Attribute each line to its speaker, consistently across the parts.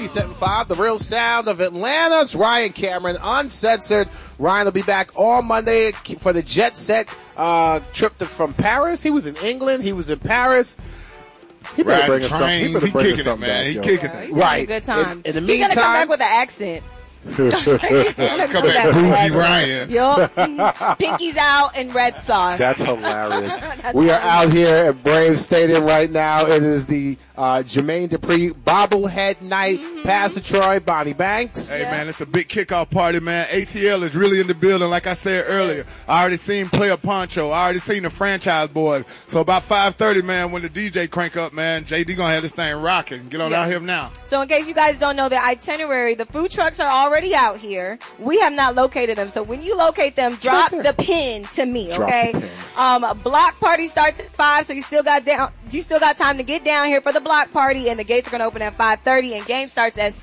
Speaker 1: 97.5, the real sound of Atlanta. It's Ryan Cameron, uncensored. Ryan will be back all Monday for the Jet Set trip from Paris. He was in England. He was in Paris. He better bring us something. He better bring us something back,
Speaker 2: He's kicking it.
Speaker 1: Right.
Speaker 3: A good time.
Speaker 1: In the meantime,
Speaker 3: he's gonna come back with an accent.
Speaker 2: Come back, Bougie Ryan.
Speaker 3: Yup. Pinkies out and red sauce.
Speaker 1: That's hilarious. We are out here at Braves Stadium right now. It is the Jermaine Dupri bobblehead night. Pastor Troy, Bonnie Banks.
Speaker 2: Hey, man, it's a big kickoff party, man. ATL is really in the building, like I said earlier. I already seen Player Poncho. I already seen the franchise boys. So about 5:30, man, when the DJ crank up, man, JD gonna have this thing rocking. Get on out here now.
Speaker 3: So in case you guys don't know the itinerary, the food trucks are already out here. We have not located them. So when you locate them, drop the pin to me, okay? Block party starts at 5, so you still got time to get down here for the block party, and the gates are going to open at 5:30, and game starts at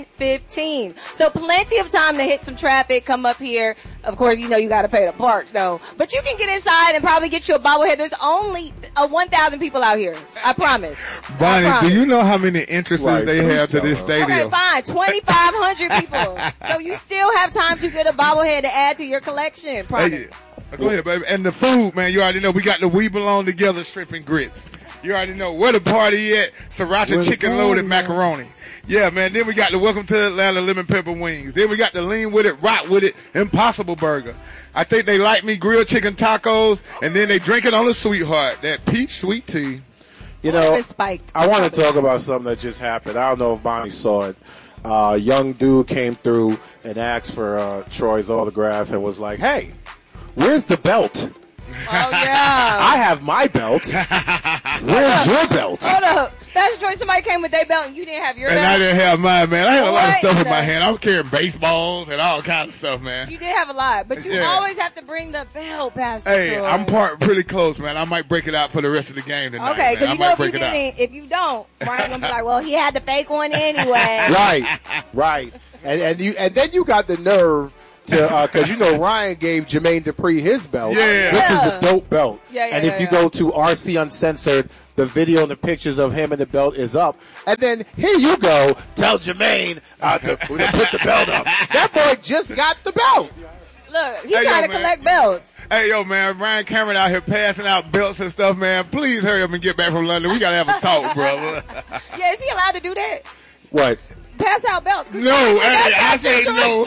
Speaker 3: 7:15. So plenty of time to hit some traffic, come up here. Of course, you know you got to pay to park, though. But you can get inside and probably get you a bobblehead. There's only 1,000 people out here. I promise.
Speaker 2: Bonnie, do you know how many entrances they have to this stadium?
Speaker 3: Okay, fine. 2,500 people. So you still have time to get a bobblehead to add to your collection. Promise.
Speaker 2: Hey, go ahead, baby. And the food, man, you already know. We got the We Belong Together shrimp and grits. You already know where the party at. Sriracha chicken loaded macaroni. Yeah, man. Then we got the Welcome to Atlanta lemon pepper wings. Then we got the lean with it, rock with it, Impossible Burger. I think they like me grilled chicken tacos, and then they drink it on the Sweetheart, that peach sweet tea.
Speaker 1: You know, I want to talk about something that just happened. I don't know if Bonnie saw it. Young dude came through and asked for Troy's autograph and was like, "Hey, where's the belt?"
Speaker 3: Oh, yeah.
Speaker 1: I have my belt. Where's your belt?
Speaker 3: Hold up. Pastor Troy, somebody came with their belt and you didn't have your belt?
Speaker 2: And I didn't have mine, man. I had a lot of stuff in my hand. I was carrying baseballs and all kinds of stuff, man.
Speaker 3: You did have a lot, but you always have to bring the belt, Pastor
Speaker 2: Hey,
Speaker 3: Troy.
Speaker 2: I'm parked pretty close, man. I might break it out for the rest of the game tonight.
Speaker 3: Okay,
Speaker 2: because
Speaker 3: you know if you don't, Brian's going to be like, well, he had the fake one anyway.
Speaker 1: Right. And then you got the nerve to because you know Ryan gave Jermaine Dupri his belt, which is a dope belt. And if you go to RC Uncensored, the video and the pictures of him and the belt is up. And then here you go, tell Jermaine to put the belt up. That boy just got the belt.
Speaker 3: Look, he's trying to collect belts.
Speaker 2: Hey, yo, man, Ryan Cameron out here passing out belts and stuff, man. Please hurry up and get back from London. We got to have a talk, brother.
Speaker 3: Yeah, is he allowed to do that?
Speaker 1: What?
Speaker 3: Pass out belts.
Speaker 2: No, I said no.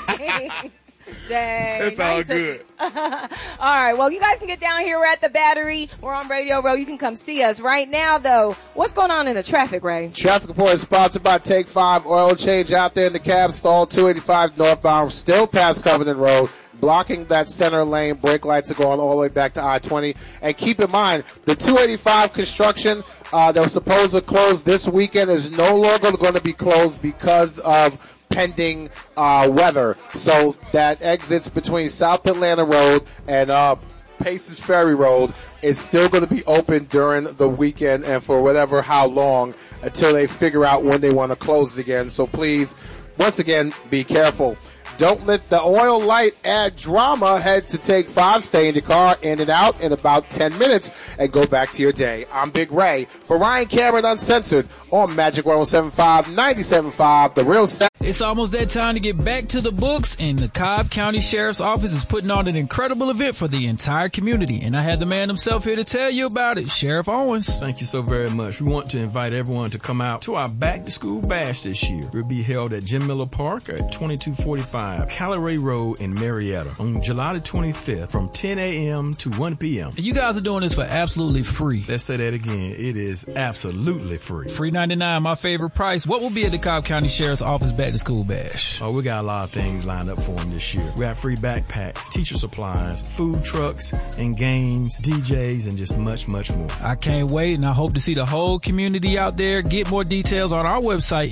Speaker 3: Dang.
Speaker 2: It's all good.
Speaker 3: All right. Well, you guys can get down here. We're at the Battery. We're on Radio Row. You can come see us right now, though. What's going on in the traffic, Ray?
Speaker 1: Traffic report is sponsored by Take 5 Oil Change out there in the cab stall, 285 northbound, still past Covenant Road. Blocking that center lane. Brake lights are going all the way back to I-20. And keep in mind, the 285 construction that was supposed to close this weekend is no longer going to be closed because of pending weather. So that exits between South Atlanta Road and Paces Ferry Road is still going to be open during the weekend and for how long until they figure out when they want to close it again. So please, once again, be careful. Don't let the oil light add drama. Head to Take 5. Stay in your car, in and out in about 10 minutes, and go back to your day. I'm Big Ray. For Ryan Cameron Uncensored on Magic 107.5, 97.5, The Real Sound.
Speaker 4: It's almost that time to get back to the books, and the Cobb County Sheriff's Office is putting on an incredible event for the entire community. And I had the man himself here to tell you about it, Sheriff Owens.
Speaker 5: Thank you so very much. We want to invite everyone to come out to our Back to School Bash this year. We'll be held at Jim Miller Park at 2245 Callaway Road in Marietta on July the 25th from 10 a.m. to 1 p.m.
Speaker 4: And you guys are doing this for absolutely free.
Speaker 5: Let's say that again. It is absolutely free.
Speaker 4: $3.99, my favorite price. What will be at the Cobb County Sheriff's Office Back to School Bash?
Speaker 5: Oh, we got a lot of things lined up for them this year. We have free backpacks, teacher supplies, food trucks, and games, DJs, and just much, much more.
Speaker 4: I can't wait, and I hope to see the whole community out there. Get more details on our website,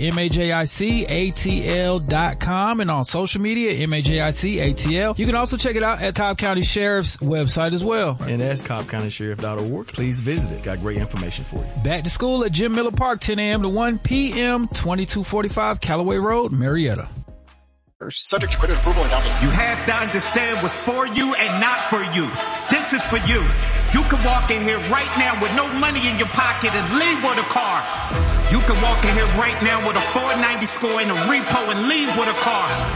Speaker 4: MAJICATL.com, and on social media, MAJICATL. You can also check it out at Cobb County Sheriff's website as well.
Speaker 5: And that's CobbCountySheriff.org. Please visit it. Got great information for you.
Speaker 4: Back to school at Jim Miller Park, 10 a.m. to 1 p.m., 2245 Callaway Road, Marietta.
Speaker 6: Subject to credit approval and download.
Speaker 7: You have to understand what's for you and not for you.
Speaker 6: This is for you. You can walk in here right now with no money in your pocket and leave with a car. You can walk in here right now with a 490 score in a repo and leave with a car.